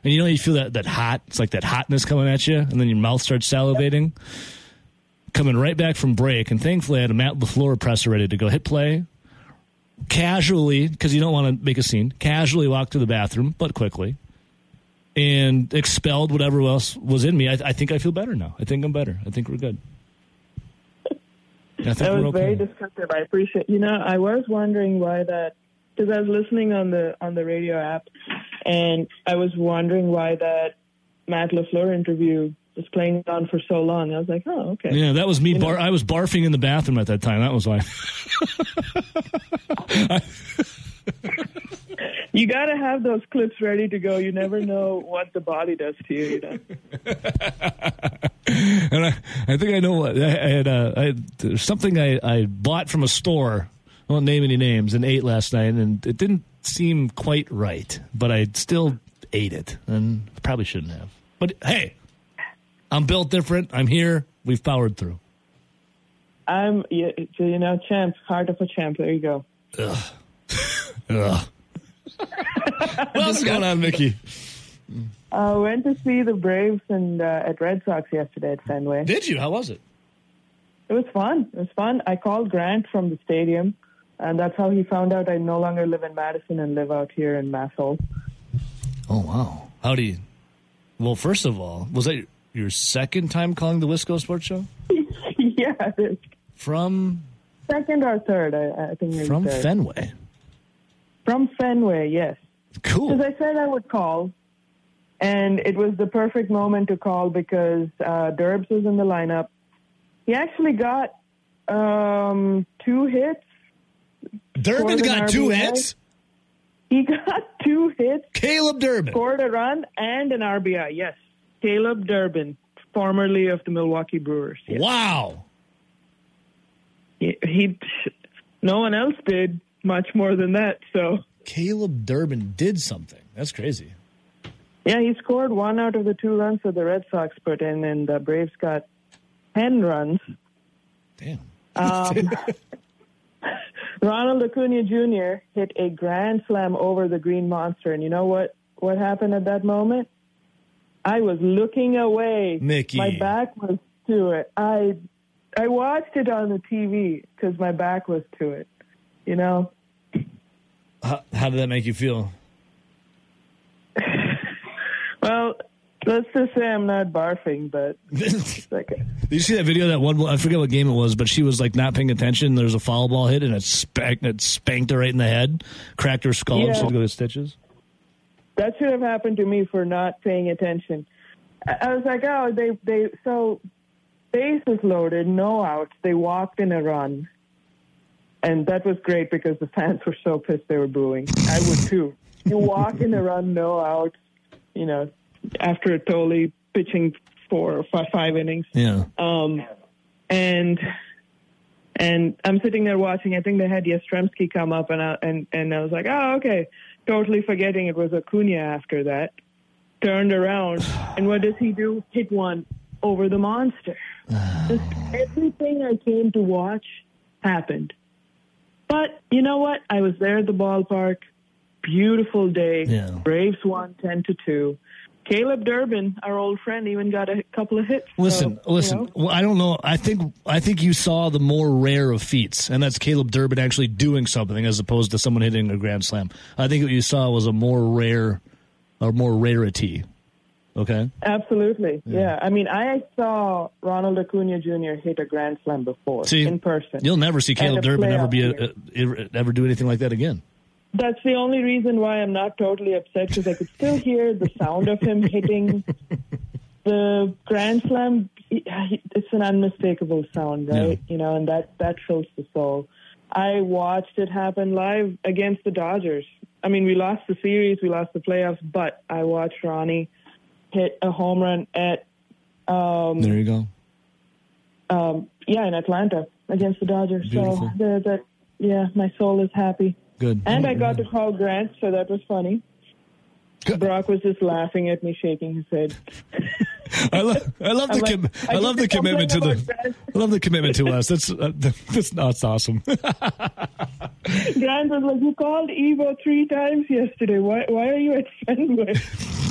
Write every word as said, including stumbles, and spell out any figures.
And you know, you feel that, that hot, it's like that hotness coming at you, and then your mouth starts salivating. Coming right back from break, and thankfully I had a Matt LaFleur presser ready to go hit play. Casually, because you don't want to make a scene, casually walked to the bathroom, but quickly, and expelled whatever else was in me. I, I think I feel better now. I think I'm better. I think we're good. I think that was we're okay. very descriptive. I appreciate. You know, I was wondering why that, because I was listening on the on the radio app, and I was wondering why that Matt LaFleur interview was playing on for so long. I was like, oh, okay. Yeah, that was me. You Bar- know? I was barfing in the bathroom at that time. That was why. You got to have those clips ready to go. You never know what the body does to you. You know? And I, I think I know what I, I had. Uh, I had there's something I, I bought from a store. I won't name any names, and ate last night, and it didn't seem quite right, but I still ate it, and probably shouldn't have. But hey, I'm built different. I'm here. We've powered through. I'm, you know, champ, heart of a champ. There you go. Ugh. Ugh. What else is going on, Mickey? I uh, went to see the Braves and uh, at Red Sox yesterday at Fenway. Did you? How was it? It was fun. It was fun. I called Grant from the stadium, and that's how he found out I no longer live in Madison and live out here in Masshole. Oh, wow. How do you... Well, first of all, was that your second time calling the Wisco Sports Show? Yeah, it is. From? Second or third, I, I think maybe From third. Fenway? From Fenway, yes. Cool. Because I said I would call, and it was the perfect moment to call because uh, Derbs was in the lineup. He actually got um, two hits. Durbin got two hits? He got two hits. Caleb Durbin. Scored a run and an R B I, yes. Caleb Durbin, formerly of the Milwaukee Brewers. Yes. Wow. He, he, no one else did much more than that, so. Caleb Durbin did something. That's crazy. Yeah, he scored one out of the two runs that the Red Sox put in, and the Braves got ten runs. Damn. Um, Ronald Acuna Junior hit a grand slam over the Green Monster, and you know what? What happened at that moment? I was looking away. Mickey. My back was to it. I I watched it on the T V because my back was to it. You know? How, how did that make you feel? Well, let's just say I'm not barfing, but it's like a, Did you see that video? That one, I forget what game it was, but she was like not paying attention. There was a foul ball hit, and it spanked, it spanked her right in the head, cracked her skull, Yeah. and she had to go to stitches. that should have happened to me for not paying attention. I, I was like, oh, they they so bases loaded, no outs. They walked in a run, and that was great because the fans were so pissed they were booing. I would too. You walk in a run, no outs. You know, after Toley pitching four or five, five innings. Yeah. Um, and and I'm sitting there watching. I think they had Yastrzemski come up, and I, and and I was like, oh, okay. Totally forgetting it was Acuna after that. Turned around, and what does he do? Hit one over the monster. Just everything I came to watch happened. But you know what? I was there at the ballpark. Beautiful day. Yeah. Braves won ten to two. Caleb Durbin, our old friend, even got a couple of hits. Listen, so, listen. You know. Well, I don't know. I think I think you saw the more rare of feats, and that's Caleb Durbin actually doing something as opposed to someone hitting a grand slam. I think what you saw was a more rare, or more rarity. Okay. Absolutely. Yeah. yeah. I mean, I saw Ronald Acuna Junior hit a grand slam before see, in person. You'll never see Caleb Durbin ever be a, a, ever do anything like that again. That's the only reason why I'm not totally upset, because I could still hear the sound of him hitting the grand slam. It's an unmistakable sound, right? Yeah. You know, and that, that fills the soul. I watched it happen live against the Dodgers. I mean, we lost the series, we lost the playoffs, but I watched Ronnie hit a home run at... Um, there you go. Um, yeah, in Atlanta against the Dodgers. Beautiful. So, the, the, yeah, my soul is happy. Good. And I got to call Grant, so that was funny. Good. Brock was just laughing at me, shaking his head. I love, I love the, com- like, I, I love the commitment to the, Grant. I love the commitment to us. That's, uh, that's, that's awesome. Grant was like, you called Evo three times yesterday. Why, why are you at Fenway?